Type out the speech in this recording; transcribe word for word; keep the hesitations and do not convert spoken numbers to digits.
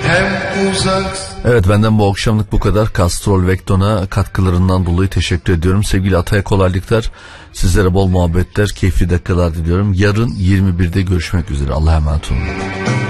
hem uzak. Evet, benden bu akşamlık bu kadar. Kastrol Vekton'a katkılarından dolayı teşekkür ediyorum. Sevgili Atay'a kolaylıklar, sizlere bol muhabbetler, keyifli dakikalar diliyorum. Yarın yirmi birde görüşmek üzere. Allah'a emanet olun.